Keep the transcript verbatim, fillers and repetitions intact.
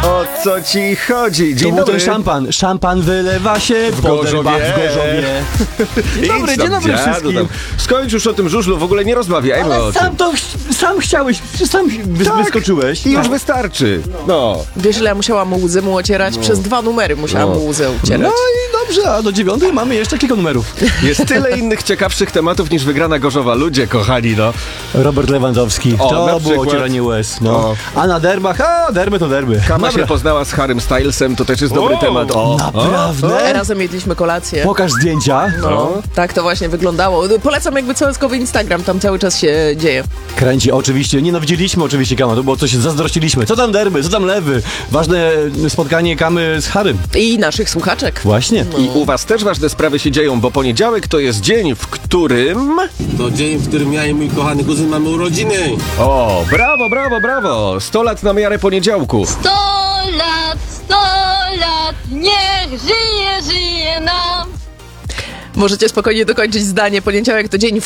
O co ci chodzi? Dzień to dobry. był ten szampan. Szampan wylewa się w, W Gorzowie. Gorzowie. w Gorzowie. Dzień dobry, Idź dzień tam, dobry dziadu wszystkim. tam. Skończ już o tym żużlu, w ogóle nie rozmawiajmy o Ale tym. sam to, ch- sam chciałeś, sam wy, Tak. wyskoczyłeś. I już Tak. wystarczy. No. Wiesz, ile ja musiałam mu łzy mu ocierać? Przez dwa numery musiałam No. mu łzy ocierać. No i dobrze, a do dziewiątej mamy jeszcze kilka numerów. Jest tyle innych ciekawszych tematów niż wygrana Gorzowa. Ludzie kochani, no. Robert Lewandowski, O, na to było przykład. ocieranie łez. No. O. A na derbach, a derby to derby. Kama Dobra. się poznała z Harrym Stylesem, to też jest dobry O, temat. O, naprawdę? Razem jedliśmy kolację. Pokaż zdjęcia. No, tak to właśnie wyglądało. Polecam jakby całoskowy Instagram, tam cały czas się dzieje. Kręci, oczywiście. Nienawidziliśmy oczywiście Kama, to było coś, zazdrościliśmy. Co tam derby, co tam lewy? Ważne spotkanie Kamy z Harrym. I naszych słuchaczek. Właśnie. I u was też ważne sprawy się dzieją, bo poniedziałek to jest dzień, w którym... To dzień, w którym ja i mój kochany kuzyn mamy urodziny. O, brawo, brawo, brawo! sto lat na miarę poniedziałku. Sto lat, sto lat, niech żyje, żyje nam. Możecie spokojnie dokończyć zdanie. Poniedziałek to dzień, w